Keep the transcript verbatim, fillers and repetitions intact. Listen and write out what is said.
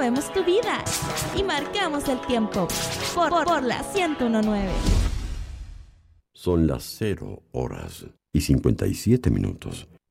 movemos tu vida y marcamos el tiempo por, por, por la ciento uno punto nueve. Son las cero horas y cincuenta y siete minutos.